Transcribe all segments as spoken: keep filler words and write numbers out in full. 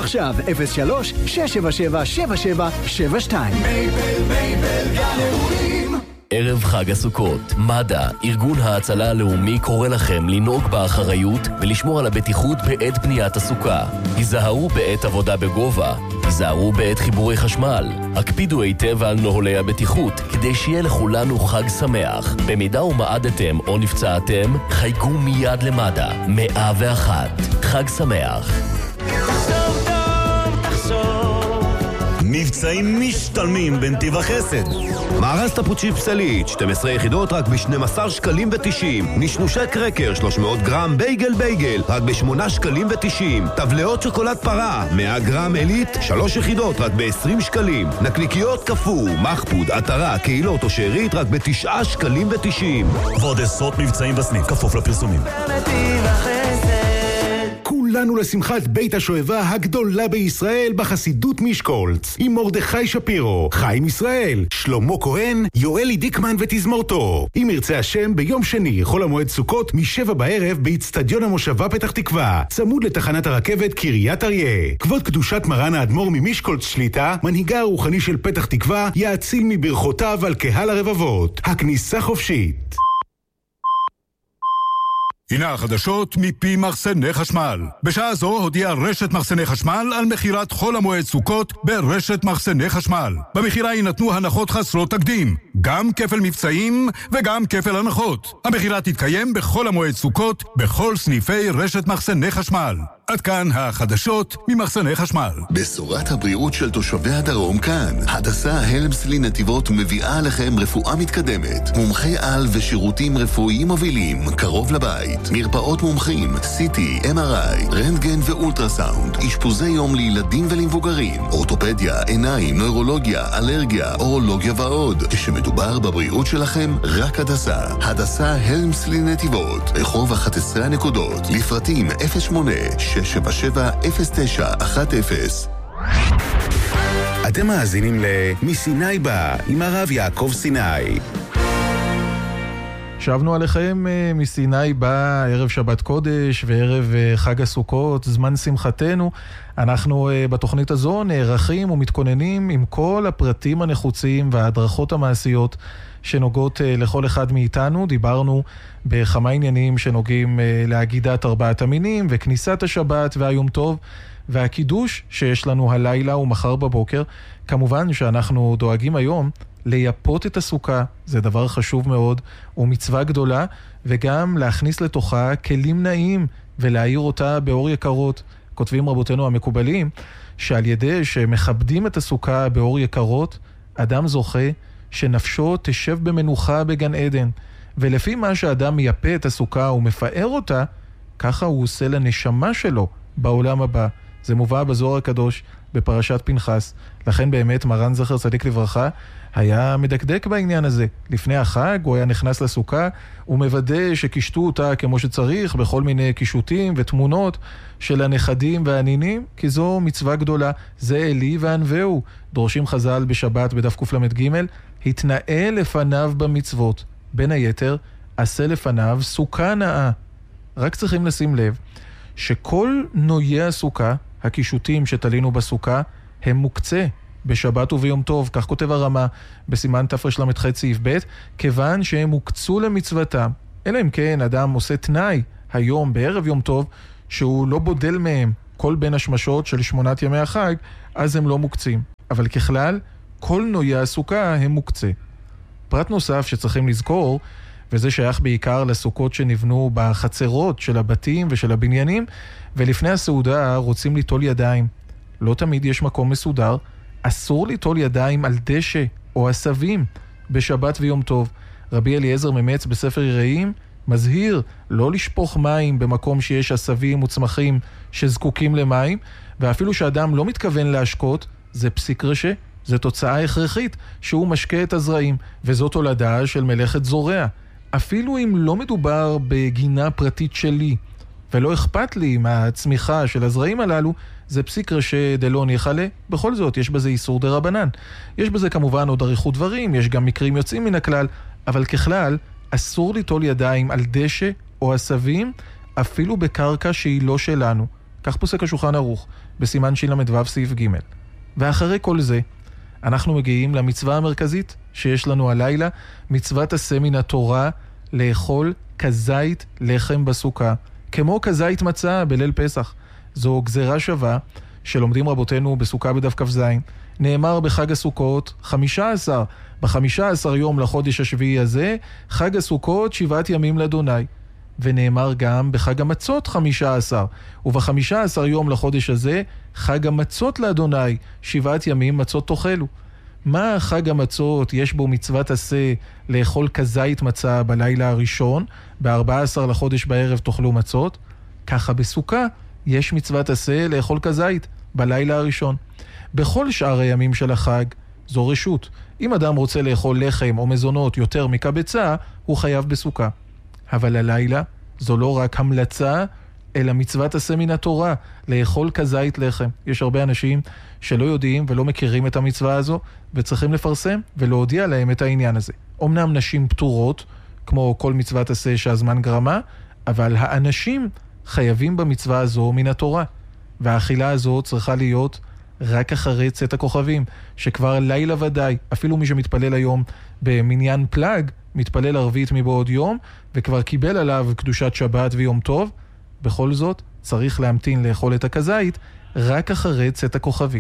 עכשיו אפס שלוש שש שבע שבע שבע שבע שבע שתיים. מייבל, מייבל, גן אירועים. ערב חג הסוכות, מד"א, ארגון ההצלה הלאומי, קורא לכם לנהוג באחריות ולשמור על הבטיחות בעת בניית הסוכה. היזהרו בעת עבודה בגובה, היזהרו בעת חיבורי חשמל, הקפידו היטב על נוהלי הבטיחות כדי שיהיה לכולנו חג שמח. במידה ומעדתם או נפצעתם, חייגו מיד למד"א, מאה ואחת. חג שמח. מבצעים משתלמים בנתיב החסד. מארז טפוצ'י פסלית, שתים עשרה יחידות רק ב-שנים עשר שקלים ו-תשעים. נשנושי קרקר שלוש מאות גרם בייגל בייגל רק ב-שמונה שקלים ו-תשעים. טבלאות שוקולד פרה מאה גרם אלית שלוש יחידות רק ב-עשרים שקלים. נקניקיות קפוא, מחפוד, עטרה, קהילות או שארית רק ב-תשעה שקלים ו-תשעים. ועוד עשרות מבצעים בסניף, כפוף לפרסומים. בנתיב החסד. כולנו לשמחת בית השואבה הגדולה בישראל בחסידות משקולץ עם מרדכי שפירו, חיים ישראל, שלמה כהן, יואלי דיקמן ותזמורתו. אם ירצה השם, ביום שני חול המועד סוכות משבע בערב באצטדיון המושבה פתח תקווה, צמוד לתחנת הרכבת קריית אריה. כבוד קדושת מרן האדמו"ר ממשקולץ שליטה, מנהיגה הרוחני של פתח תקווה, יאציל מברכותיו על קהל הרבבות. הכניסה חופשית. הנה החדשות מפי מחסני חשמל. בשעה זו הודיעה רשת מחסני חשמל על מחירת חול המועד סוכות ברשת מחסני חשמל. במחירה יינתנו הנחות חסרות תקדים, גם כפל מבצעים וגם כפל הנחות. המחירה תתקיים בכל המועד סוכות בכל סניפי רשת מחסני חשמל. עד כאן החדשות ממחסני חשמל. בשורת הבריאות של תושבי הדרום כאן. הדסה הלמסלי נתיבות מביאה לכם רפואה מתקדמת, מומחי על ושירותים רפואיים מובילים קרוב לבית, מרפאות מומחים, סי טי, אם אר איי, רנטגן ואולטרסאונד, אשפוזי יום לילדים ולמבוגרים, אורתופדיה, עיניים, נוירולוגיה, אלרגיה, אורולוגיה ועוד. כשמדובר בבריאות שלכם, רק הדסה. הדסה הלמסלי נתיבות, רחוב אחת עשרה הנקודות, לפרטים אפס שמונה שש שבע שבע אפס תשע אחת אפס. אתם מאזינים ל"מסיני בא" עם הרב יעקב סיני. שבנו עליכם מסיני בא, ערב שבת קודש וערב חג הסוכות, זמן שמחתנו. אנחנו בתוכנית הזו נערכים ומתכוננים עם כל הפרטים הנחוצים וההדרכות המעשיות שנוגעות לכל אחד מאיתנו. דיברנו בכמה עניינים שנוגעים להגידת ארבעת המינים וכניסת השבת והיום טוב והקידוש שיש לנו הלילה ומחר בבוקר. כמובן שאנחנו דואגים היום לייפות את הסוכה, זה דבר חשוב מאוד ומצווה גדולה, וגם להכניס לתוכה כלים נעים ולהאיר אותה באור יקרות. כותבים רבותינו המקובלים שעל ידי שמכבדים את הסוכה באור יקרות, אדם זוכה שנפשו תשב במנוחה בגן עדן. ולפי מה שאדם מייפה את הסוכה ומפאר אותה, ככה הוא עושה לנשמה שלו בעולם הבא. זה מובא בזוהר הקדוש בפרשת פנחס. לכן באמת מרן זכר צדיק לברכה היה מדקדק בעניין הזה. לפני החג הוא היה נכנס לסוכה ומוודא שקישטו אותה כמו שצריך בכל מיני קישוטים ותמונות של הנכדים והנינים, כי זו מצווה גדולה. זה אלי וענווהו. דורשים חז"ל בשבת בדף קל"ג, התנאה לפניו במצוות. בין היתר, עשה לפניו סוכה נאה. רק צריכים לשים לב שכל נויי הסוכה, הקישוטים שתלינו בסוכה, הם מוקצה בשבת וביום טוב, כך כותב הרמה בסימן תרל"ח סעיף ב', כיוון שהם מוקצו למצוותם. אלא אם כן אדם עושה תנאי היום בערב יום טוב שהוא לא בודל מהם כל בין השמשות של שמונת ימי החג, אז הם לא מוקצים. אבל ככלל, כל נויי הסוכה הם מוקצה. פרט נוסף שצריכים לזכור, וזה שייך בעיקר לסוכות שנבנו בחצרות של הבתים ושל הבניינים, ולפני הסעודה רוצים ליטול ידיים. לא תמיד יש מקום מסודר. אסור ליטול ידיים על דשא או עשבים בשבת ויום טוב. רבי אליעזר ממץ בספר יראים מזהיר לא לשפוך מים במקום שיש עשבים וצמחים שזקוקים למים, ואפילו שאדם לא מתכוון להשקות, זה פסיק רשע, זה תוצאה הכרחית שהוא משקה את הזרעים, וזאת הולדה של מלאכת זורע. אפילו אם לא מדובר בגינה פרטית שלי, ולא אכפת לי מהצמיחה של הזרעים הללו, זה פסיק רשע דלא ניחלה. בכל זאת, יש בזה איסור דרבנן. יש בזה כמובן עוד אריכות דברים, יש גם מקרים יוצאים מן הכלל, אבל ככלל, אסור ליטול ידיים על דשא או עשבים, אפילו בקרקע שהיא לא שלנו. כך פוסק השולחן ערוך, בסימן של"ו סעיף ג'. ואחרי כל זה, אנחנו מגיעים למצווה המרכזית שיש לנו הלילה, מצוות עשה מן התורה, לאכול כזית לחם בסוכה, כמו כזית מצה בליל פסח. זו גזרה שווה שלומדים רבותינו בסוכה בדף כ"ז. נאמר בחג הסוכות חמישה עשר, בחמישה עשר יום לחודש השביעי הזה, חג הסוכות שבעת ימים לאדוני. ונאמר גם בחג המצות חמישה עשר, ובחמישה עשר יום לחודש הזה, חג המצות לאדוני, שבעת ימים מצות תאכלו. מה חג המצות? יש בו מצוות עשה לאכול כזית מצה בלילה הראשון, ב-ארבעה עשר לחודש בערב תאכלו מצות. ככה בסוכה יש מצוות עשה לאכול כזית בלילה הראשון. בכל שאר הימים של החג זו רשות. אם אדם רוצה לאכול לחם או מזונות יותר מקבצה, הוא חייב בסוכה. אבל הלילה זו לא רק המלצה, אלא מצוות עשה מן התורה, לאכול כזית לחם. יש הרבה אנשים שלא יודעים ולא מכירים את המצווה הזו, וצריכים לפרסם ולהודיע להם את העניין הזה. אמנם נשים פטורות, כמו כל מצוות עשה שהזמן גרמה, אבל האנשים חייבים במצווה הזו מן התורה. והאכילה הזו צריכה להיות רק אחרי צאת הכוכבים, שכבר לילה ודאי, אפילו מי שמתפלל היום במניין פלג, מתפלל ערבית מבעוד יום, וכבר קיבל עליו קדושת שבת ויום טוב, בכל זאת צריך להמתין לאכול את הכזית רק אחרי צאת הכוכבים.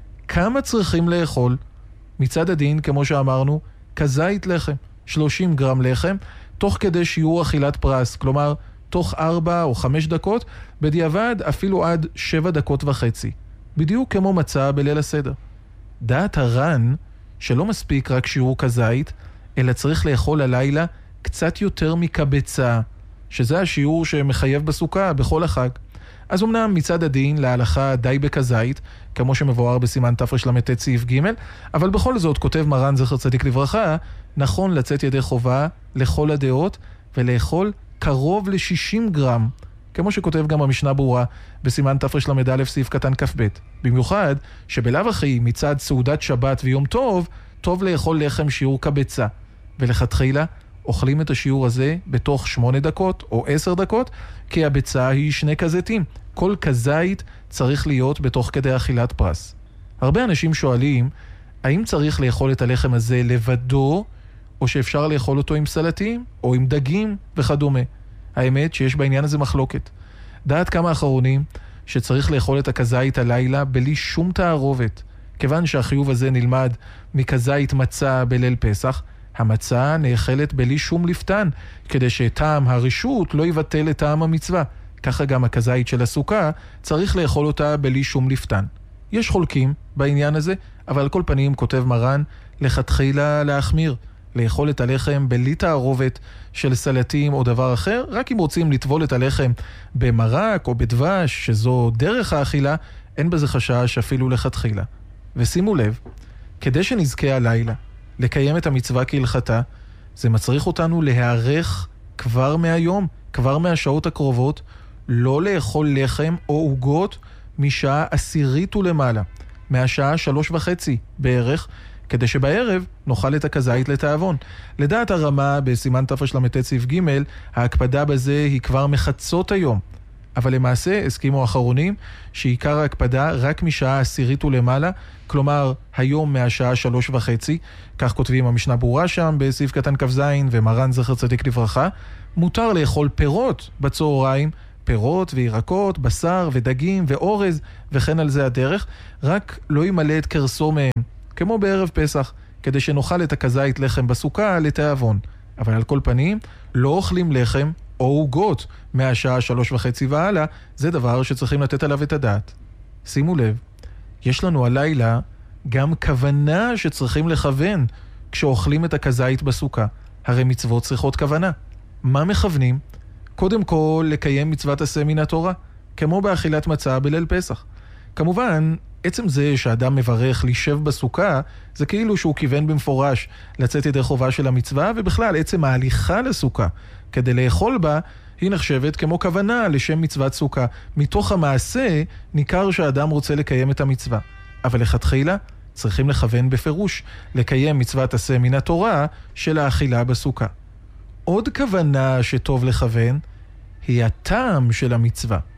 כמה צריכים לאכול? מצד הדין, כמו שאמרנו, כזית לחם, שלושים גרם לחם, תוך כדי שיעור אכילת פרס, כלומר, תוך ארבע או חמש דקות, בדיעבד אפילו עד שבע דקות וחצי. בדיוק כמו מצה בליל הסדר. דעת הר"ן, שלא מספיק רק שיעור כזית, אלא צריך לאכול הלילה קצת יותר מקבצה, שזה השיעור שמחייב בסוכה בכל החג. אז אמנם מצד הדין להלכה די בכזית, כמו שמבואר בסימן תרל"ט סעיף ג', אבל בכל זאת כותב מרן זכר צדיק לברכה, נכון לצאת ידי חובה לכל הדעות ולאכול קרוב ל-שישים גרם, כמו שכותב גם המשנה ברורה בסימן תרל"א סעיף קטן כ"ב. במיוחד שבלאו הכי מצד סעודת שבת ויום טוב, טוב לאכול לחם שיעור קבצה. ולכתחילה אוכלים את השיעור הזה בתוך שמונה דקות או עשר דקות, כי הביצה היא שני כזיתים. כל כזית צריך להיות בתוך כדי אכילת פרס. הרבה אנשים שואלים, האם צריך לאכול את הלחם הזה לבדו, או שאפשר לאכול אותו עם סלטים, או עם דגים וכדומה. האמת שיש בעניין הזה מחלוקת. דעת כמה אחרונים שצריך לאכול את הכזית הלילה בלי שום תערובת. כיוון שהחיוב הזה נלמד מכזית מצה בליל פסח, המצה נאכלת בלי שום לפתן, כדי שטעם הרשות לא יבטל את טעם המצווה. ככה גם הכזית של הסוכה צריך לאכול אותה בלי שום לפתן. יש חולקים בעניין הזה, אבל על כל פנים כותב מרן לכתחילה להחמיר, לאכול את הלחם בלי תערובת של סלטים או דבר אחר, רק אם רוצים לטבול את הלחם במרק או בדבש, שזו דרך האכילה, אין בזה חשש אפילו לכתחילה. ושימו לב, כדי שנזכה הלילה לקיים את המצווה כהלכתה, זה מצריך אותנו להיערך כבר מהיום, כבר מהשעות הקרובות, לא לאכול לחם או עוגות משעה עשירית ולמעלה, מהשעה שלוש וחצי בערך, כדי שבערב נאכל את הכזית לתאבון. לדעת הרמה בסימן תרל"ט סעיף ג', ההקפדה בזה היא כבר מחצות היום. אבל למעשה הסכימו האחרונים שעיקר ההקפדה רק משעה עשירית ולמעלה, כלומר היום מהשעה שלוש וחצי, כך כותבים המשנה ברורה שם בסעיף קטן כ"ז ומרן זכר צדיק לברכה. מותר לאכול פירות בצהריים, פירות וירקות, בשר ודגים ואורז וכן על זה הדרך, רק לא ימלא את קרסו מהם, כמו בערב פסח, כדי שנאכל את הכזית לחם בסוכה לתאבון. אבל על כל פנים, לא אוכלים לחם או עוגות מהשעה שלוש וחצי והלאה, זה דבר שצריכים לתת עליו את הדעת. שימו לב, יש לנו הלילה גם כוונה שצריכים לכוון כשאוכלים את הכזית בסוכה. הרי מצוות צריכות כוונה. מה מכוונים? קודם כל לקיים מצוות עשה מן התורה, כמו באכילת מצה בליל פסח. כמובן, עצם זה שאדם מברך לישב בסוכה, זה כאילו שהוא כיוון במפורש לצאת ידי חובה של המצווה, ובכלל עצם ההליכה לסוכה כדי לאכול בה, היא נחשבת כמו כוונה לשם מצוות סוכה. מתוך המעשה ניכר שהאדם רוצה לקיים את המצווה. אבל לכתחילה צריכים לכוון בפירוש לקיים מצוות עשה מן התורה של האכילה בסוכה. עוד כוונה שטוב לכוון היא הטעם של המצווה.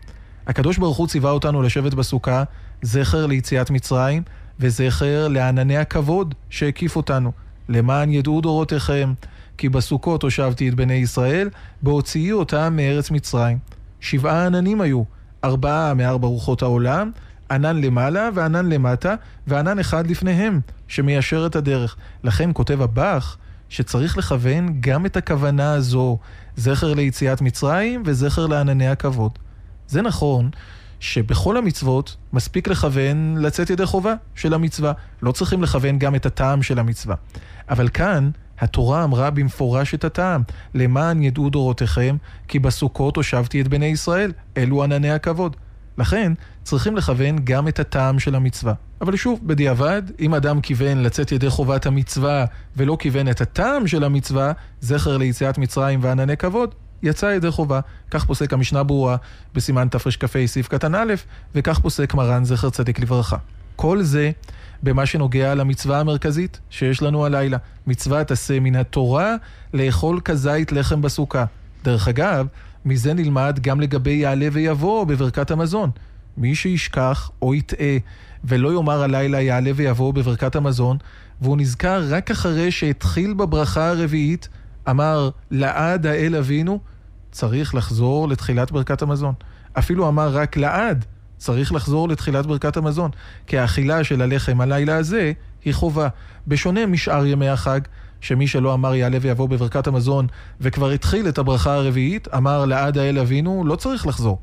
הקדוש ברוך הוא ציווה אותנו לשבת בסוכה, זכר ליציאת מצרים, וזכר לענני הכבוד שהקיף אותנו. למען ידעו דורותיכם, כי בסוכות הושבתי את בני ישראל, בהוציאי אותם מארץ מצרים. שבעה עננים היו, ארבעה מארבע רוחות העולם, ענן למעלה וענן למטה, וענן אחד לפניהם, שמיישר את הדרך. לכן כותב הבח, שצריך לכוון גם את הכוונה הזו, זכר ליציאת מצרים וזכר לענני הכבוד. זה נכון שבכל המצוות מספיק לכוון לצאת ידי חובה של המצווה, לא צריכים לכוון גם את הטעם של המצווה. אבל כאן התורה אמרה במפורש את הטעם, למען ידעו דורותיכם, כי בסוכות הושבתי את בני ישראל, אלו ענני הכבוד. לכן צריכים לכוון גם את הטעם של המצווה. אבל שוב, בדיעבד, אם אדם כיוון לצאת ידי חובת המצווה ולא כיוון את הטעם של המצווה, זכר ליציאת מצרים וענני כבוד, יצא ידי חובה. כך פוסק המשנה ברורה בסימן תר"כ סעיף קטן א', וכך פוסק מרן זכר צדיק לברכה. כל זה במה שנוגע למצווה המרכזית שיש לנו הלילה, מצוות עשה מן התורה לאכול כזית לחם בסוכה. דרך אגב, מזה נלמד גם לגבי יעלה ויבוא בברכת המזון. מי שישכח או יטעה ולא יאמר הלילה יעלה ויבוא בברכת המזון, והוא נזכר רק אחרי שהתחיל בברכה הרביעית, אמר לעד האל אבינו, צריך לחזור לתחילת ברכת המזון. אפילו אמר רק לעד, צריך לחזור לתחילת ברכת המזון, כי האכילה של הלחם הלילה הזה היא חובה. בשונה משאר ימי החג, שמי שלא אמר יעלה ויבוא בברכת המזון וכבר התחיל את הברכה הרביעית, אמר לעד האל אבינו, לא צריך לחזור.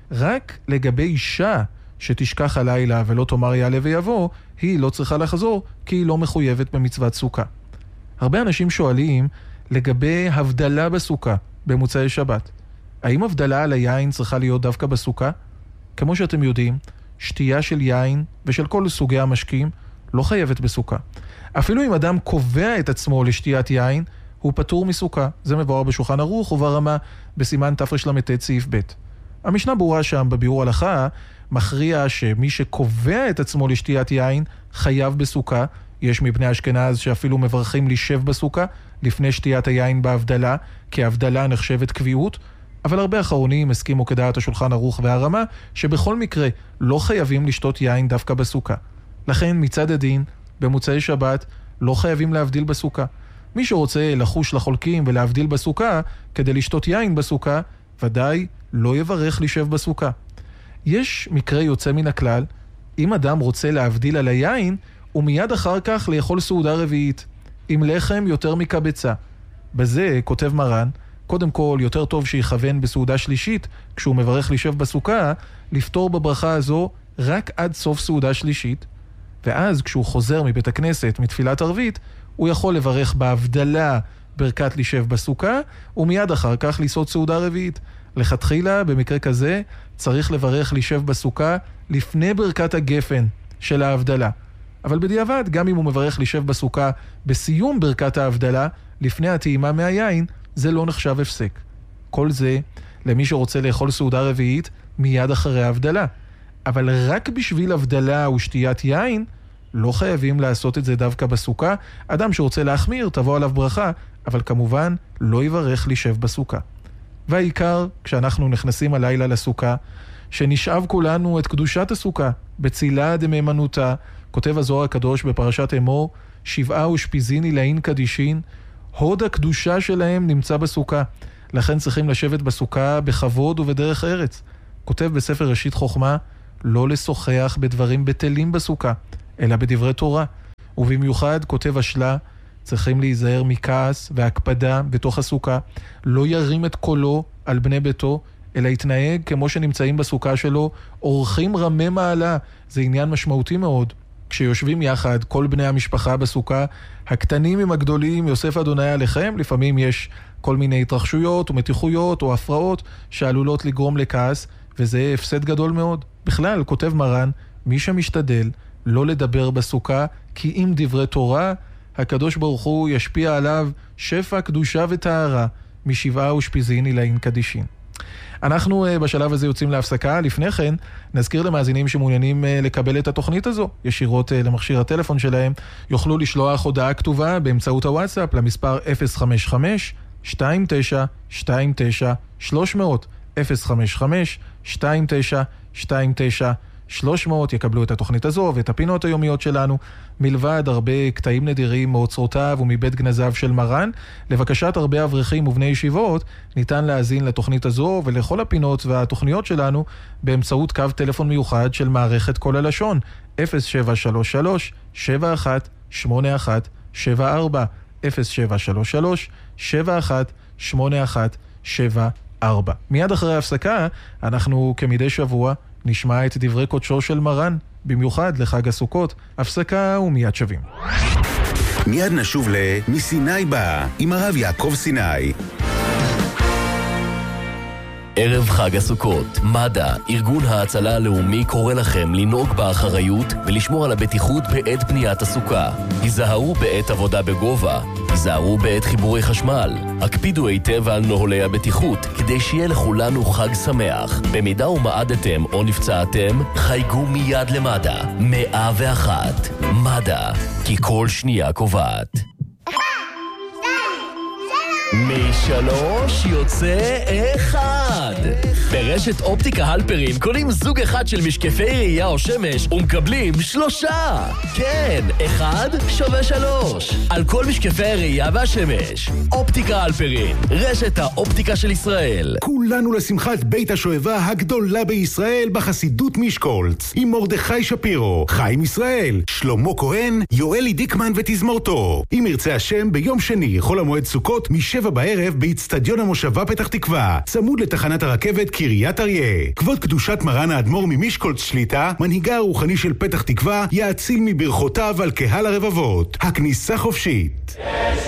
רק לגבי אישה שתשכח הלילה ולא תאמר יעלה ויבוא, היא לא צריכה לחזור, כי היא לא מחויבת במצוות סוכה. הרבה אנשים שואלים לגבי הבדלה בסוכה במוצאי שבת. האם הבדלה על היין צריכה להיות דווקא בסוכה? כמו שאתם יודעים, שתייה של יין ושל כל סוגי המשקים לא חייבת בסוכה. אפילו אם אדם קובע את עצמו לשתיית יין, הוא פטור מסוכה. זה מבואר בשולחן ערוך וברמה בסימן תר"ל"ט סעיף ב'. המשנה ברורה שם בביאור הלכה מכריע שמי שקובע את עצמו לשתיית יין חייב בסוכה. יש מבני אשכנז שאפילו מברכים לשב בסוכה לפני שתיית היין בהבדלה, כי ההבדלה נחשבת קביעות, אבל הרבה אחרונים הסכימו כדעת השולחן ערוך והרמה שבכל מקרה לא חייבים לשתות יין דווקא בסוכה. לכן מצד הדין במוצאי שבת לא חייבים להבדיל בסוכה. מי שרוצה לחוש לחולקים ולהבדיל בסוכה כדי לשתות יין בסוכה, ודאי לא יברך לשב בסוכה. יש מקרה יוצא מן הכלל, אם אדם רוצה להבדיל על היין, ומיד אחר כך לאכול סעודה רביעית, עם לחם יותר מקבצה. בזה כותב מרן, קודם כל יותר טוב שיכוון בסעודה שלישית, כשהוא מברך לשב בסוכה, לפתור בברכה הזו רק עד סוף סעודה שלישית, ואז כשהוא חוזר מבית הכנסת מתפילת ערבית, הוא יכול לברך בהבדלה ברכת לשב בסוכה, ומיד אחר כך לעשות סעודה רביעית. לכתחילה, במקרה כזה, צריך לברך לשב בסוכה לפני ברכת הגפן של ההבדלה. אבל בדיעבד, גם אם הוא מברך לשב בסוכה בסיום ברכת ההבדלה, לפני הטעימה מהיין, זה לא נחשב הפסק. כל זה, למי שרוצה לאכול סעודה רביעית, מיד אחרי ההבדלה. אבל רק בשביל הבדלה ושתיית יין, לא חייבים לעשות את זה דווקא בסוכה. אדם שרוצה להחמיר, תבוא עליו ברכה, אבל כמובן לא יברך לשב בסוכה. והעיקר, כשאנחנו נכנסים הלילה לסוכה, שנשאב כולנו את קדושת הסוכה, בצילה דמיימנותה, כותב הזוהר הקדוש בפרשת אמור, שבעה ושפיזין עילאין קדישין, הוד הקדושה שלהם נמצא בסוכה. לכן צריכים לשבת בסוכה בכבוד ובדרך ארץ. כותב בספר ראשית חוכמה, לא לשוחח בדברים בטלים בסוכה, אלא בדברי תורה. ובמיוחד, כותב השלה, צריכים להיזהר מכעס והקפדה בתוך הסוכה. לא ירים את קולו על בני ביתו, אלא יתנהג כמו שנמצאים בסוכה שלו, אורחים רמי מעלה. זה עניין משמעותי מאוד. כשיושבים יחד כל בני המשפחה בסוכה, הקטנים עם הגדולים, יוסף אדוני עליכם, לפעמים יש כל מיני התרחשויות ומתיחויות או הפרעות שעלולות לגרום לכעס, וזה הפסד גדול מאוד. בכלל, כותב מרן, מי שמשתדל לא לדבר בסוכה, כי אם דברי תורה, הקדוש ברוך הוא ישפיע עליו שפע קדושה וטהרה, משבעה ושפיזין עילאין קדישין. אנחנו בשלב הזה יוצאים להפסקה. לפני כן נזכיר למאזינים שמעוניינים לקבל את התוכנית הזו ישירות למכשיר הטלפון שלהם, יוכלו לשלוח הודעה כתובה באמצעות הוואטסאפ למספר אפס חמש חמש שתיים תשע שתיים תשע שלוש מאות אפס חמש חמש שתיים תשע שתיים תשע שלוש מאות. יקבלו את התוכנית הזו ואת הפינות היומיות שלנו, מלבד הרבה קטעים נדירים מאוצרותיו ומבית גנזיו של מרן. לבקשת הרבה אברכים ובני ישיבות ניתן להאזין לתוכנית הזו ולכל הפינות והתוכניות שלנו באמצעות קו טלפון מיוחד של מערכת כל הלשון אפס שבע שלוש שלוש שבע אחת שמונה אחת שבע ארבע אפס שבע שלוש שלוש שבע אחת שמונה אחת שבע ארבע. מיד אחרי ההפסקה אנחנו כמדי שבוע נשמע את דברי קודשו של מרן, במיוחד לחג הסוכות. הפסקה ומיד שווים. מיד נשוב ל"מסיני בא" עם הרב יעקב סיני. ערב חג הסוכות, מד"א, ארגון ההצלה הלאומי, קורא לכם לנהוג באחריות ולשמור על הבטיחות בעת בניית הסוכה. היזהרו בעת עבודה בגובה, היזהרו בעת חיבורי חשמל. הקפידו היטב על נוהלי הבטיחות כדי שיהיה לכולנו חג שמח. במידה ומעדתם או נפצעתם, חייגו מיד למד"א. מאה ואחת. מד"א, כי כל שנייה קובעת. משלוש יוצא אחד. ברשת אופטיקה הלפרין קונים זוג אחד של משקפי ראייה או שמש ומקבלים שלושה. כן, אחד שווה שלוש על כל משקפי הראייה והשמש. אופטיקה הלפרין, רשת האופטיקה של ישראל. כולנו לשמחת בית השואבה הגדולה בישראל בחסידות מישקולץ, עם מרדכי שפירו, חיים ישראל, שלמה כהן, יואלי דיקמן ותזמורתו. אם ירצה השם, ביום שני חול המועד סוכות משבע בערב באצטדיון המושבה פתח תקווה, צמוד לתחנת הרכבת קריית אריה. כבוד קדושת מרן האדמו"ר ממישקולץ שליטה, מנהיגה הרוחני של פתח תקווה, יאציל מברכותיו על קהל הרבבות. הכניסה חופשית.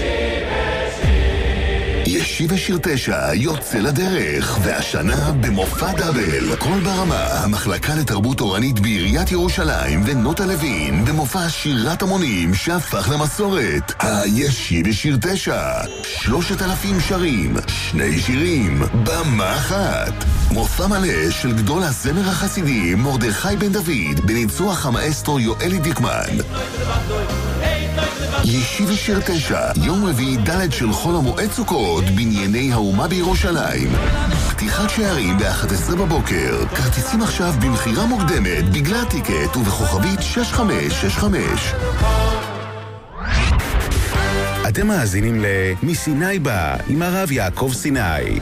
ישיבה שיר תשע יוצא לדרך, והשנה במופע דאבל. כל ברמה, המחלקה לתרבות תורנית בעיריית ירושלים ונוטה לוין, במופע שירת המונים שהפך למסורת. הישיבה שיר תשע, שלושת אלפים שרים, שני שירים, במה אחת. מופע מלא של גדול הזמר החסידי מרדכי בן דוד, בניצוח המאסטרו יואלי דיקמן. ישיבה שיר תשע, יום רביעי ד' של חול המועד סוכות, בנייני האומה בירושלים. פתיחת שערים ב-אחת עשרה בבוקר. כרטיסים עכשיו במחירה מוקדמת בגלל טיקט ובכוכבית שש חמש שש חמש. אתם מאזינים ל"מסיני בא" עם הרב יעקב סיני.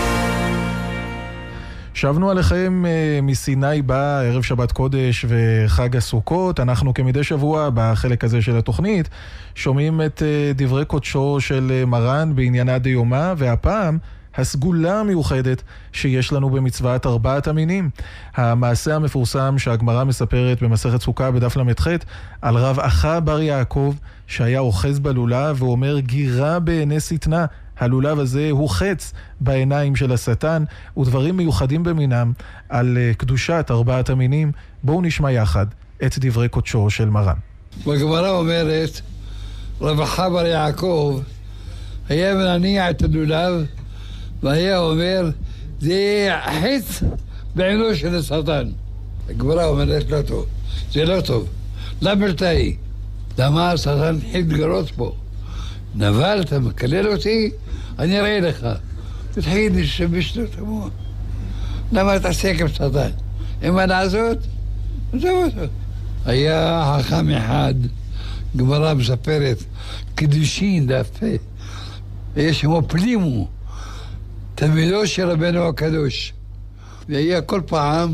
שבנו עליכם מסיני בא, ערב שבת קודש וחג הסוכות. אנחנו כמדי שבוע בחלק הזה של התוכנית שומעים את דברי קודשו של מרן בעניינה דיומה, והפעם הסגולה המיוחדת שיש לנו במצוות ארבעת המינים. המעשה המפורסם שהגמרא מספרת במסכת סוכה בדף למ"ח על רב אחא בר יעקב שהיה אוחז בלולב ואומר גירה בעיני שטנה. הלולב הזה הוא חץ בעיניים של השטן, ודברים מיוחדים במינם על קדושת ארבעת המינים. בואו נשמע יחד את דברי קודשו של מרן. בגמרא אומרת, רב אחא בר יעקב היה מניע את הלולב והיה אומר, זה חץ בעינו של השטן. הגמרא אומרת, לא טוב, זה לא טוב. למה תהי? למה השטן חץ גרות פה? נבל, אתה מקלל אותי? אני אראה לך. תתחיל לשבש לו את המוח. למה תעשה עם שטן? אם מה לעשות? עזוב אותו. היה חכם אחד, גמרא מספרת, קדושין דפה. יש שמו פלימו, תלמידו של רבנו הקדוש. והיה כל פעם,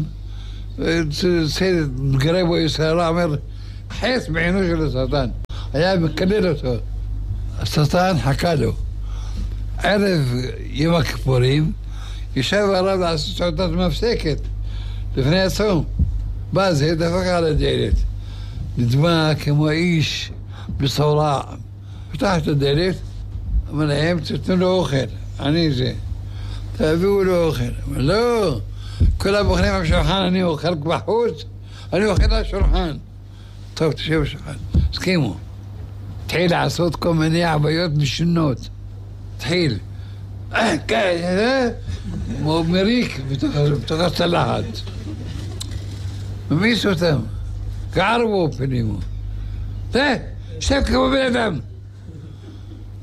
מגרה בו ישראל, אומר, חץ בעינו של השטן. היה מקלל אותו. השטן חכה לו. ערב יום הכיפורים, ישב הרב לעשות סעודת מפסקת, לפני הצום. בא זה, דפק על הדלת. נדמה כמו איש בשורע. פתח את הדלת, אמר להם, תתנו לו אוכל. אני זה. תביאו לו אוכל. אמר, לא, כולם אוכלים על שולחן, אני אוכל בחוץ, אני אוכל על שולחן. טוב, תשב בשולחן. הסכימו. תחיל לעשות כל מיני עביות משונות. תחיל. כן, הוא מריק בתוך הצלחת. ממיס אותם. קערבו פנימו. זה, שב כמו בן אדם.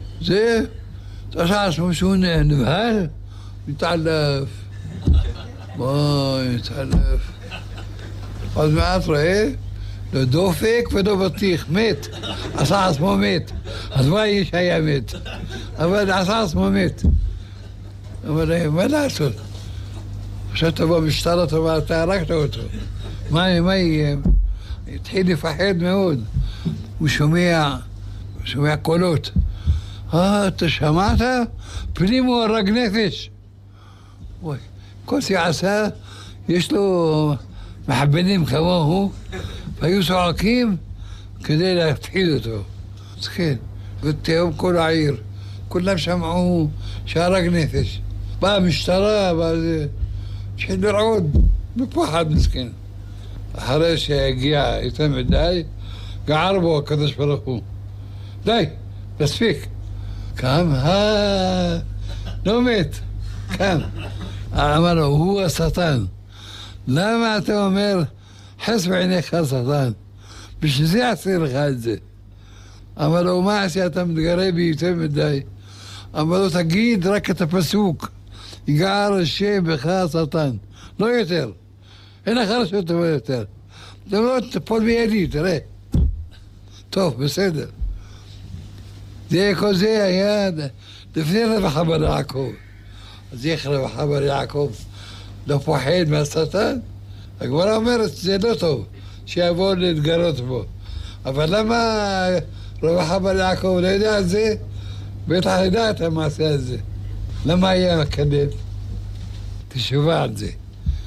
זה, תעשה עצמו שהוא נבהל, מתעלף. בואי, מתעלף. עוד מעט רואה, לא דופק ולא בטיח, מת. עשה עצמו מת. אז מה יש היה מת? אבל עשה עצמו מת. אבל מה לעשות? עכשיו תבוא משטרה טובה, אתה הרגת אותו. מה, מה יהיה? התחיל לפחד מאוד. הוא שומע, הוא שומע קולות. אה, אתה שמעת? פנים הוא הרג נפש. וואי, כל שעשה, יש לו מחבלים כמוהו, והיו צועקים כדי להפחיד אותו. אז כן, ותהום כל העיר. כולם שמעו שהרג נפש. באה המשטרה, באה זה... התחיל לרעוד, בפחד מסכן. אחרי שהגיע יותר מדי, גער בו הקדוש ברוך הוא. די, מספיק. קם, אה, לא מת. קם. אמר לו, הוא השטן. למה אתה אומר, חס בעיניך השטן? בשביל זה עשי לך את זה. אמר לו, מה עשי אתה מתגרה בי יותר מדי? אמר לו, תגיד רק את הפסוק. יגער השם בך השטן. לא יותר. אין לך רשות טובה יותר. זה לא תפול בידי, תראה. טוב, בסדר. זה כל זה היה לפני רווחה בר יעקב. אז איך רווחה בר יעקב לא פוחד מהשטן? הגמרא אומרת, זה לא טוב שיבוא להתגרות בו. אבל למה רווחה בר יעקב לא יודע את זה? בטח ידע את המעשה הזה. למה היה מקדד? תשובה על זה.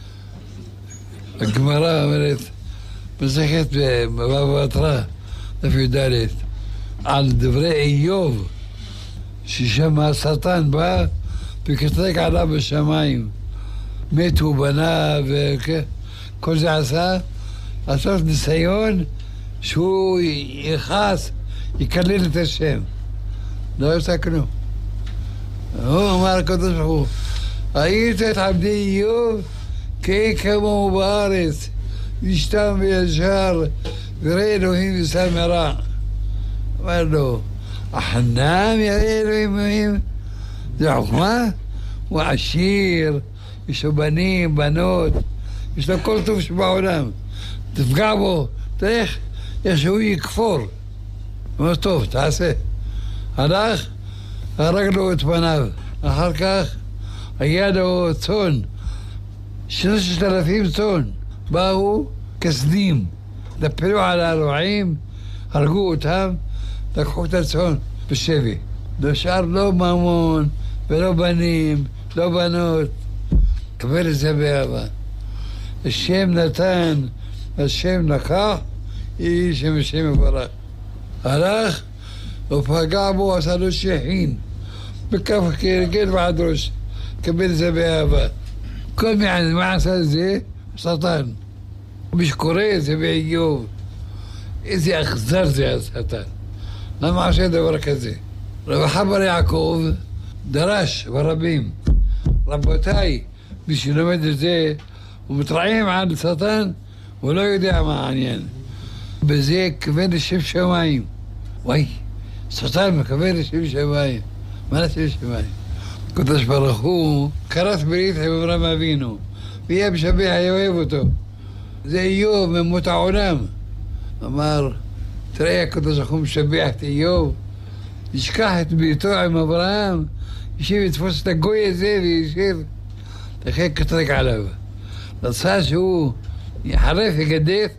הגמרא אומרת, מסכת בבבא בתרא, דף י"ד, על דברי איוב, ששם השטן בא וקטרק עליו בשמיים. מתו בניו וכל זה עשה, לעשות ניסיון שהוא יכעס, יקלל את השם. לא עושה כלום. הוא אמר הקדוש ברוך הוא, ראית את עבדי איוב כאי כמוהו בארץ, ישתם וישר, וראה אלוהים ושם מרע. אמר לו, החנם יראה אלוהים אלוהים? זה חוכמה? הוא עשיר, יש לו בנים, בנות, יש לו כל טוב שבעולם. תפגע בו, תראה איך שהוא יקפור. אמר, טוב, תעשה. הלך, הרג לו את פניו. אחר כך היה לו צאן, שלושת אלפים צאן. באו כסדים, נפלו על הרועים, הרגו אותם, לקחו את הצאן בשבי. נשאר לא ממון ולא בנים, לא בנות. קבל את זה באהבה. השם נתן, השם לקח, יהי שם השם יברך. הלך ופגע בו, עשה לו שחין, בכף כרגל ועד ראש. קבל את זה באהבה. כל מעניין, מה עשה זה? שטן. מי שקורא את זה באיוב, איזה אכזר זה השטן. למה עשה דבר כזה? רווחה בר יעקב דרש ברבים, רבותיי, מי שלומד את זה, הוא מתרעם על שטן, הוא לא יודע מה העניין. בזה כוון לשם שמיים. וואי, שטן מכוון לשם שמיים. מה לשם שמיים? הקדוש ברוך הוא כרת ברית עם אברהם אבינו, ויהיה משבח, היה אוהב אותו. זה איוב ממות העולם. אמר, תראה, הקדוש ברוך הוא משבח את איוב, ישכח את ביתו עם אברהם, ישיב יתפוס את הגוי הזה וישב, תחי קטרק עליו. רצה שהוא יחרף, יגדף,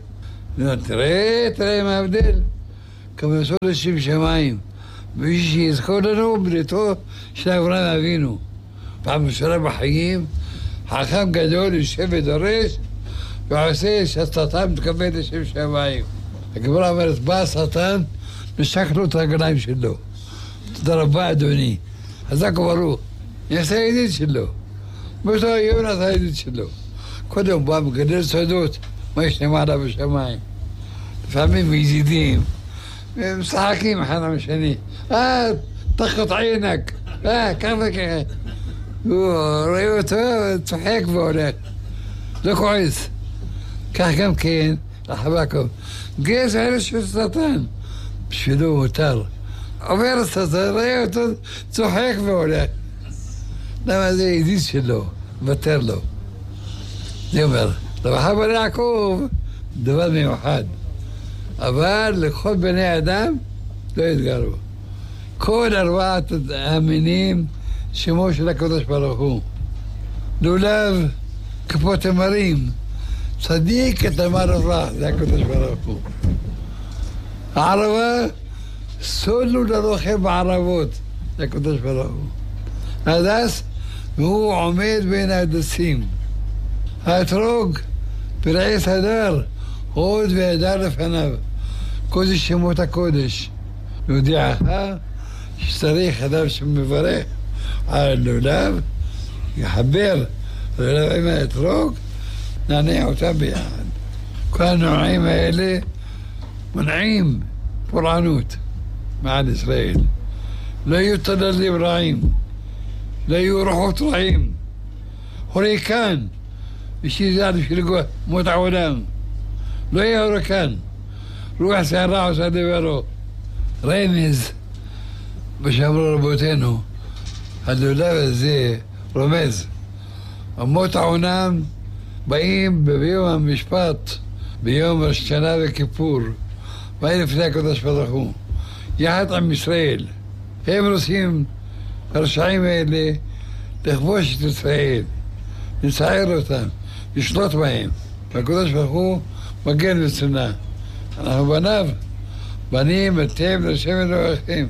תראה, תראה מה ההבדל. כמסור לשם שמיים, בשביל שיזכור לנו בריתו של אברהם אבינו. פעם ראשונה בחיים, חכם גדול יושב ודורש, ועושה שהשטן מתכוון לשם שמיים. הגמרא אומרת, בא השטן, נשק לו את הרגליים שלו. תודה רבה, אדוני. חזק וברוך. נעשה הידיד שלו. באותו יום נעשה הידיד שלו. קודם בא מגדל סודות, מה יש למעלה בשמיים. לפעמים ידידים, משחקים אחד עם השני. אה, תחת עינק. אה, ככה ככה. הוא רואה אותו, צוחק והולך. לא כועס. כך גם כן, לחבקו. גייס האלה של שטן. בשבילו מותר. עובר השטן, רואה אותו, צוחק והולך. למה זה ידיד שלו, מוותר לו. זה אומר, רווחה בני יעקב, דבר מיוחד. אבל לכל בני אדם לא יתגרו. כל ארבעת המינים שמו של הקדוש ברוך הוא. לולב כפות תמרים, צדיק כתמר אפרח, זה הקדוש ברוך הוא. הערבה, סולו לרוכב בערבות, זה הקדוש ברוך הוא. הדס, והוא עומד בין ההדסים. האתרוג, פרעי סדר, הוד והדר לפניו. קודש שמות הקודש. להודיעך שצריך אדם שמברך על לולב, יחבר לולב עם האתרוג, נענה אותם ביחד. כל הנועעים האלה מונעים פורענות מעל ישראל. לא יהיו תדלים רעים, לא יהיו רוחות רעים. הוריקן, ושיזל בשביל מות העולם. לא יהיה הוריקן. רוח שערה עושה דברו. רמז, בשאמרו רבותינו, הלולב הזה רומז. מות העולם באים ביום המשפט, ביום ראש השנה וכיפור, באים לפני הקדוש ברוך הוא, יחד עם ישראל. הם רוצים, הרשעים האלה, לכבוש את ישראל, לצער אותם, לשלוט בהם. והקדוש ברוך הוא מגן וצנע. אנחנו בניו, בנים אתם לשם אלוהיכם.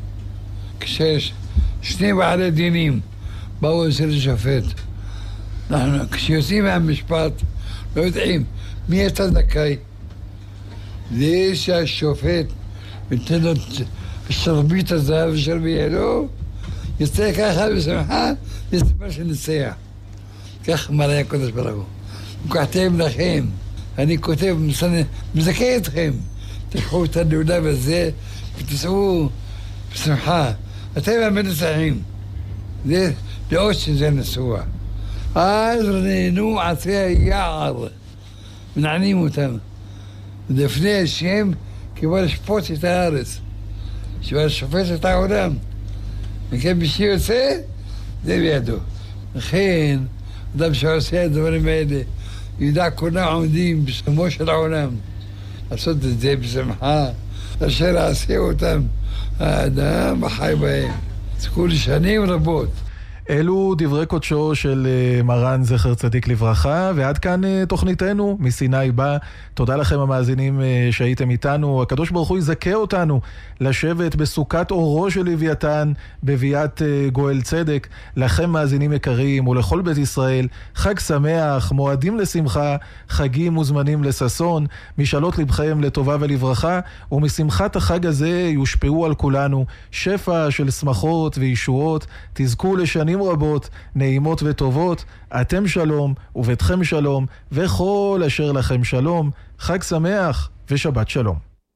כששני בעלי דינים באו אצל השופט, אנחנו, כשיוצאים מהמשפט, לא יודעים מי אתה זכאי. זה שהשופט נותן לו שרביט הזהב אשר בידו, יוצא ככה בשמחה, יספר שניצח. כך מראה הקדוש ברוך הוא. וכחתם לכם, אני כותב, מזכה אתכם, תקחו את הלולב הזה ותסעו בשמחה. אתם המנצחים. זה לאות שזה נשוע. אז נהנו עצי היער, מנענים אותם. לפני השם כבר לשפוט את הארץ, כבר לשפט את העולם. וכן בשביל יוצא, זה בידו. לכן, אדם שעושה את הדברים האלה, ידע כולם עומדים בשמו של העולם. לעשות את זה בשמחה, אשר יעשה אותם האדם החי בהם. זכו לשנים רבות. אלו דברי קודשו של מרן זכר צדיק לברכה, ועד כאן תוכניתנו מסיני בא. תודה לכם המאזינים שהייתם איתנו. הקדוש ברוך הוא יזכה אותנו לשבת בסוכת אורו של לוויתן בביאת גואל צדק. לכם מאזינים יקרים ולכל בית ישראל, חג שמח, מועדים לשמחה, חגים מוזמנים לששון, משאלות לבכם לטובה ולברכה, ומשמחת החג הזה יושפעו על כולנו שפע של שמחות וישועות. תזכו לשנים רבות, נעימות וטובות. אתם שלום וביתכם שלום וכל אשר לכם שלום. חג שמח ושבת שלום.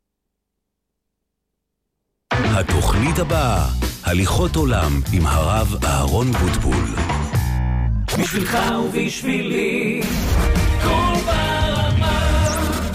התוכנית הבאה, הליכות עולם עם הרב אהרון בוטבול. בשבילך ובשבילי כל ברמה.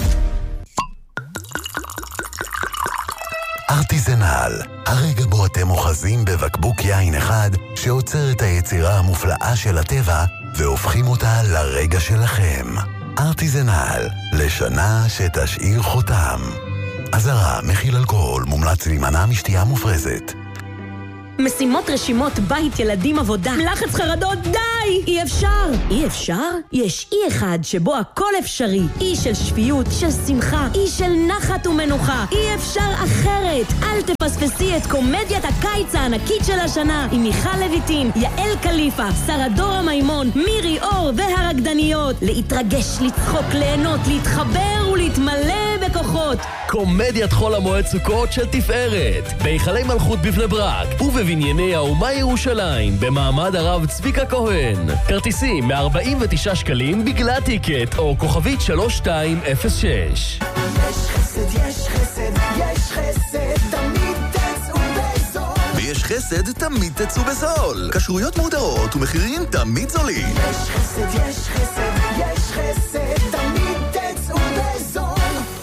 ארטיזנל, הרגע בו אתם אוחזים בבקבוק יין אחד שעוצר את היצירה המופלאה של הטבע והופכים אותה לרגע שלכם. ארטיזנל, לשנה שתשאיר חותם. אזהרה, מכיל אלכוהול, מומלץ להימנע משתייה מופרזת. משימות, רשימות, בית, ילדים, עבודה, לחץ, חרדות, די! אי אפשר! אי אפשר? יש אי אחד שבו הכל אפשרי. אי של שפיות, של שמחה, אי של נחת ומנוחה. אי אפשר אחרת! אל תפספסי את קומדיית הקיץ הענקית של השנה עם מיכל לויטין, יעל קליפה, שרה דורה מימון, מירי אור והרקדניות. להתרגש, לצחוק, ליהנות, להתחבר ולהתמלא בכוחות. קומדיית חול המועד סוכות של תפארת בהיכלי מלכות בבני ברק ובבנייני האומה ירושלים במעמד הרב צביקה כהן. כרטיסים מ-ארבעים ותשעה שקלים בגלל טיקט או כוכבית שלוש שתיים אפס שש. יש חסד, יש חסד, יש חסד, תמיד תצאו בזול. ויש חסד, תמיד תצאו בזול. כשרויות מודרות ומחירים תמיד זולים. יש חסד, יש חסד, יש חסד, תמיד תצאו בזול.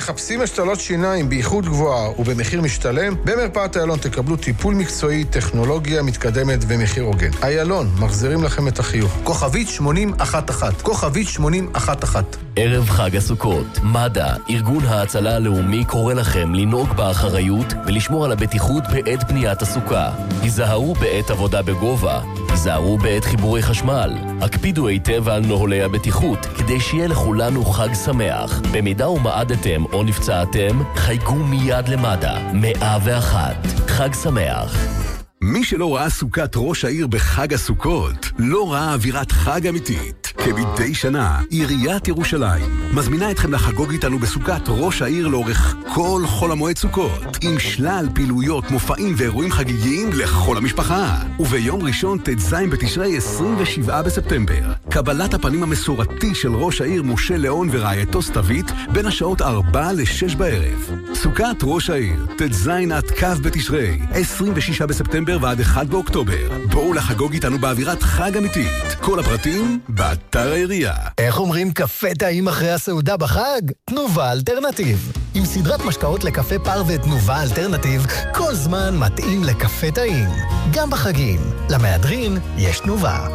מחפשים השתלות שיניים באיכות גבוהה ובמחיר משתלם? במרפאת איילון תקבלו טיפול מקצועי, טכנולוגיה מתקדמת ומחיר הוגן. איילון, מחזירים לכם את החיוך. כוכבית שמונים אחת אחת. כוכבית שמונים אחת אחת. ערב חג הסוכות, מד"א, ארגון ההצלה הלאומי, קורא לכם לנהוג באחריות ולשמור על הבטיחות בעת בניית הסוכה. היזהרו בעת עבודה בגובה, היזהרו בעת חיבורי חשמל. הקפידו היטב על נוהלי הבטיחות כדי שיהיה לכולנו חג שמח. במידה ומעדתם או נפצעתם, חייגו מיד למד"א. מאה ואחת. חג שמח. מי שלא ראה סוכת ראש העיר בחג הסוכות, לא ראה אווירת חג אמיתית. כמדי שנה, עיריית ירושלים מזמינה אתכם לחגוג איתנו בסוכת ראש העיר לאורך כל חול המועד סוכות, עם שלל פעילויות, מופעים ואירועים חגיגיים לכל המשפחה. וביום ראשון תז בתשרי עשרים ושבעה בספטמבר, קבלת הפנים המסורתי של ראש העיר משה ליאון ורעייתו סתווית בין השעות ארבע לשש בערב. סוכת ראש העיר, תז עד כ' בתשרי, עשרים ושישה בספטמבר ועד אחד באוקטובר. בואו לחגוג איתנו באווירת חג אמיתית. כל הפרטים באתר העירייה. איך אומרים קפה טעים אחרי הסעודה בחג? תנובה אלטרנטיב. עם סדרת משקאות לקפה פר ותנובה אלטרנטיב, כל זמן מתאים לקפה טעים. גם בחגים. למהדרין יש תנובה.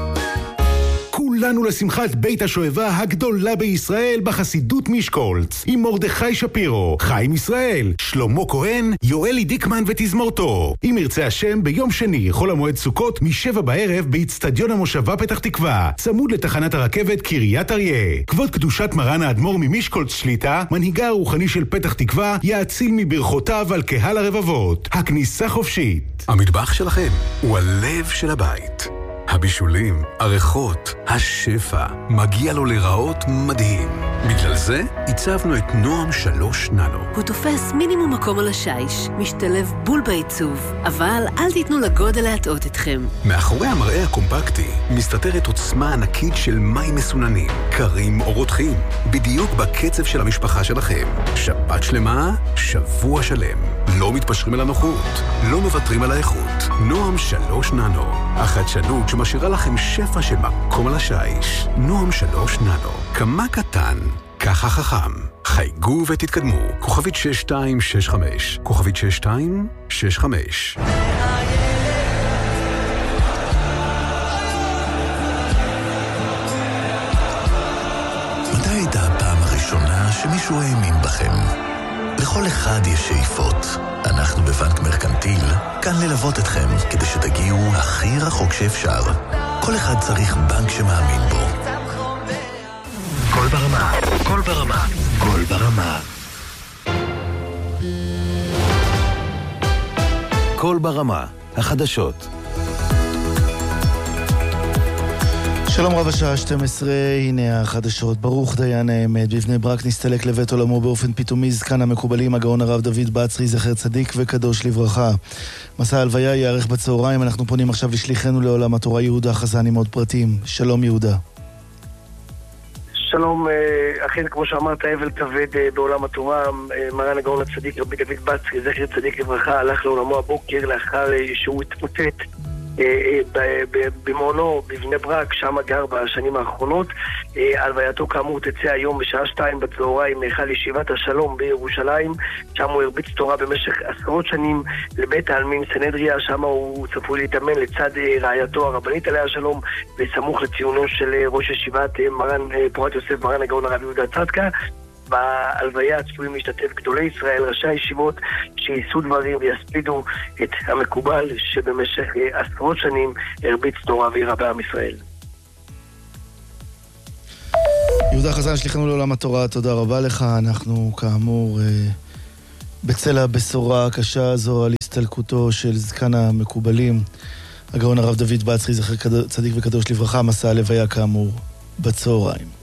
כולנו לשמחת בית השואבה הגדולה בישראל בחסידות מישקולץ, עם מרדכי שפירו, חיים ישראל, שלמה כהן, יואלי דיקמן ותזמורתו. אם ירצה השם, ביום שני, חול המועד סוכות, משבע בערב, באצטדיון המושבה פתח תקווה, צמוד לתחנת הרכבת קריית אריה. כבוד קדושת מרן האדמו"ר ממישקולץ שליטה, מנהיגה הרוחני של פתח תקווה, יאציל מברכותיו על קהל הרבבות. הכניסה חופשית. המטבח שלכם הוא הלב של הבית. הבישולים, הריחות, השפע, מגיע לו לראות מדהים. בגלל זה הצבנו את נועם שלוש ננו. הוא תופס מינימום מקום על השיש, משתלב בול בעיצוב, אבל אל תיתנו לגודל להטעות אתכם. מאחורי המראה הקומפקטי מסתתרת עוצמה ענקית של מים מסוננים, קרים או רותחים, בדיוק בקצב של המשפחה שלכם. שבת שלמה, שבוע שלם. לא מתפשרים על הנוחות, לא מוותרים על האיכות. נועם שלוש ננו, החדשנות שמשאירה לכם שפע של מקום על השיש. נועם שלוש ננו, כמה קטן, ככה חכם. חייגו ותתקדמו. כוכבית שש שתיים שש חמש. כוכבית שש שתיים שש חמש. מתי הייתה הפעם הראשונה שמישהו האמין בכם? לכל אחד יש שאיפות. אנחנו בבנק מרקנטיל כאן ללוות אתכם כדי שתגיעו הכי רחוק שאפשר. כל אחד צריך בנק שמאמין בו. כל ברמה, כל ברמה, כל ברמה. כל ברמה, החדשות. שלום רב, השעה שתים עשרה, הנה החדשות. ברוך דיין האמת, בבני ברק נסתלק לבית עולמו באופן פתאומי זקן המקובלים, הגאון הרב דוד בצרי, זכר צדיק וקדוש לברכה. מסע הלוויה יערך בצהריים. אנחנו פונים עכשיו לשליחנו לעולם התורה יהודה חזן עם עוד פרטים. שלום יהודה. שלום, אכן כמו שאמרת, אבל כבד בעולם התורה. מרן הגאון הצדיק רבי דוד בצרי, זכר צדיק לברכה, הלך לעולמו הבוקר לאחר שהוא התמוטט במעונו בבני ברק, שם גר בשנים האחרונות. הלווייתו כאמור תצא היום בשעה שתיים בצהריים מהיכל ישיבת השלום בירושלים, שם הוא הרביץ תורה במשך עשרות שנים לבית העלמין סנהדריה, שם הוא צפוי להתאמן לצד רעייתו הרבנית עליה השלום, וסמוך לציונו של ראש ישיבת מרן פורת יוסף מרן הגאון הרב יהודה צדקה. בהלוויה צפויים להשתתף גדולי ישראל, ראשי הישיבות שיישאו דברים ויספידו את המקובל שבמשך עשרות שנים הרביץ תורה ויראה בעם ישראל. יהודה חזן, שליחנו לעולם התורה, תודה רבה לך. אנחנו כאמור בצל הבשורה הקשה הזו על הסתלקותו של זקן המקובלים, הגאון הרב דוד בצרי, זכר צדיק וקדוש לברכה. מסע הלוויה כאמור בצהריים.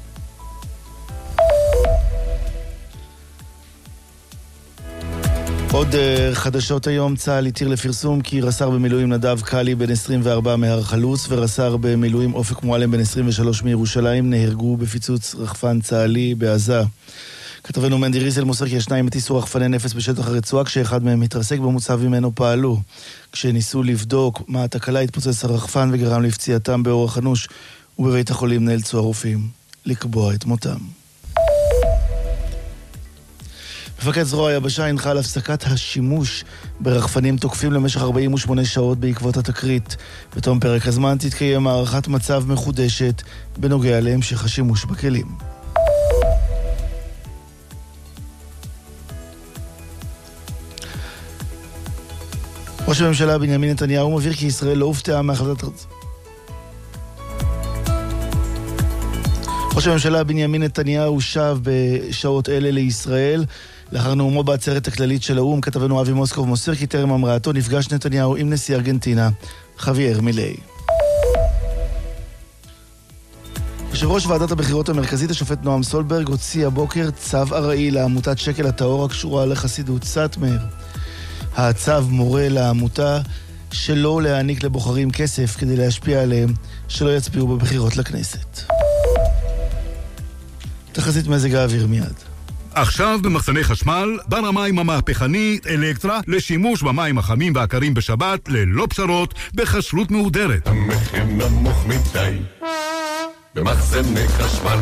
עוד חדשות היום, צה"ל התיר לפרסום כי רס"ר במילואים נדב קלי בן עשרים וארבע מהר חלוץ ורס"ר במילואים אופק מועלם בן עשרים ושלוש מירושלים נהרגו בפיצוץ רחפן צה"לי בעזה. כתבנו מנדי ריזל מוסר כי השניים הטיסו רחפני נפץ בשטח הרצועה, כשאחד מהם התרסק במוצב ממנו פעלו. כשניסו לבדוק מה התקלה, התפוצץ הרחפן וגרם לפציעתם באורח אנוש, ובבית החולים נאלצו הרופאים לקבוע את מותם. מפקד זרוע היבשה הנחה על הפסקת השימוש ברחפנים תוקפים למשך ארבעים ושמונה שעות בעקבות התקרית. בתום פרק הזמן תתקיים הערכת מצב מחודשת בנוגע להמשך השימוש בכלים. ראש הממשלה בנימין נתניהו מבהיר כי ישראל לא הופתעה מהחלטת... ראש הממשלה בנימין נתניהו שב בשעות אלה לישראל. לאחר נאומו בעצרת הכללית של האו"ם, כתבנו אבי מוסקוב מוסר כי טרם המראתו נפגש נתניהו עם נשיא ארגנטינה, חוויאר מילי. יושב ראש ועדת הבחירות המרכזית, השופט נועם סולברג, הוציא הבוקר צו ארעי לעמותת שקל הטהור הקשורה לחסידות סאטמר. הצו מורה לעמותה שלא להעניק לבוחרים כסף כדי להשפיע עליהם שלא יצביעו בבחירות לכנסת. תחזית מזג האוויר מיד. עכשיו במחסני חשמל, בר המים המהפכנית אלקטרה לשימוש במים החמים והקרים בשבת ללא פשרות בכשרות מהודרת. המחיר נמוך מדי במחסני חשמל.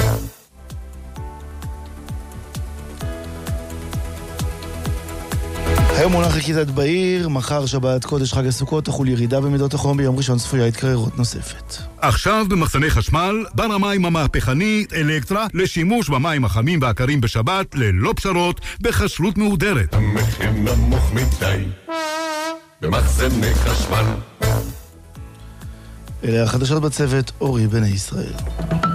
היום מונח לכיתת בעיר, מחר שבת קודש חג הסוכות, תחול ירידה במידות החום, ביום ראשון צפויה התקררות נוספת. עכשיו במחסני חשמל, בר המים המהפכנית אלקטרה לשימוש במים החמים והקרים בשבת ללא פשרות בכשרות מהודרת. המחיר נמוך מדי במחסני חשמל. אלה החדשות בצוות, אורי בני ישראל.